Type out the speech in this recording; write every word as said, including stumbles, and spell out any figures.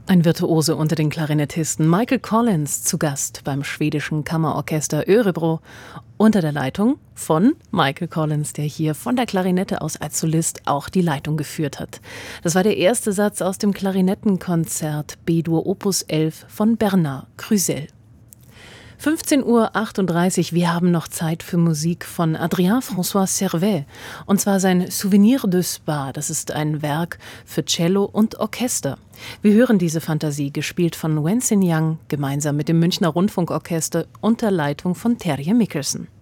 Ein Virtuose unter den Klarinettisten. Michael Collins zu Gast beim schwedischen Kammerorchester Örebro unter der Leitung von Michael Collins, der hier von der Klarinette aus als Solist auch die Leitung geführt hat. Das war der erste Satz aus dem Klarinettenkonzert B-Dur Opus elf von Bernard Cluzel. fünfzehn Uhr achtunddreißig, wir haben noch Zeit für Musik von Adrien-François Servet. Und zwar sein Souvenir de Spa. Das ist ein Werk für Cello und Orchester. Wir hören diese Fantasie, gespielt von Wen Xin Yang, gemeinsam mit dem Münchner Rundfunkorchester unter Leitung von Terje Mikkelsen.